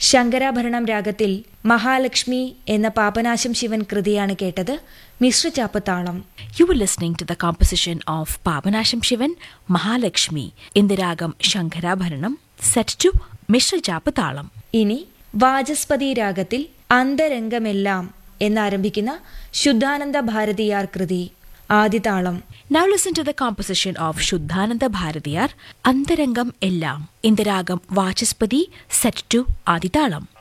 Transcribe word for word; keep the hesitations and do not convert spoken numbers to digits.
ശങ്കരാഭരണം രാഗത്തിൽ മഹാലക്ഷ്മി എന്ന പാപനാശം ശിവൻ കൃതിയാണ് കേട്ടത്. മിശ്രചാപ്പത്താളം. You were listening to the composition of Pavanasham Shivan, Mahalakshmi, in the ragam Shankarabharanam, set to Mishra Japathalam. ഇനി വാചസ്പതി രാഗത്തിൽ അന്തരംഗമെല്ലാം എന്നാരംഭിക്കുന്ന ശുദ്ധാനന്ദ ഭാരതിയാർ കൃതി. ആദിതാളം. Now listen to the composition of Shuddhananda Bharatiyar, Antarangam Ellam, in the ragam Vachaspati, set to Aditalam.